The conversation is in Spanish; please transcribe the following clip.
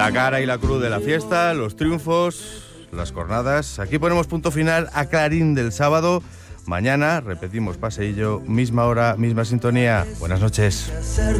La cara y la cruz de la fiesta, los triunfos, las jornadas. Aquí ponemos punto final a Clarín del sábado. Mañana repetimos paseillo, misma hora, misma sintonía. Buenas noches.